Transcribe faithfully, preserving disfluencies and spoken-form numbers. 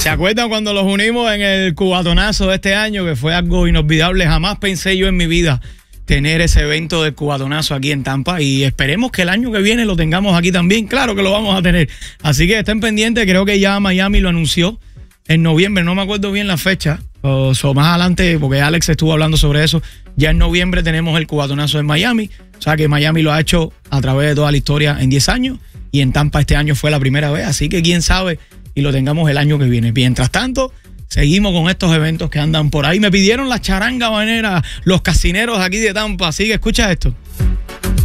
¿Se acuerdan cuando los unimos en el cubatonazo de este año? Que fue algo inolvidable. Jamás pensé yo en mi vida tener ese evento del cubatonazo aquí en Tampa, y esperemos que el año que viene lo tengamos aquí también. Claro que lo vamos a tener. Así que estén pendientes. Creo que ya Miami lo anunció en noviembre. No me acuerdo bien la fecha. O so, más adelante, porque Alex estuvo hablando sobre eso. Ya en noviembre tenemos el cubatonazo en Miami. O sea que Miami lo ha hecho a través de toda la historia en diez años. Y en Tampa este año fue la primera vez. Así que quién sabe y lo tengamos el año que viene. Mientras tanto, seguimos con estos eventos que andan por ahí. Me pidieron la charanga banera, los casineros aquí de Tampa. Así que escucha esto.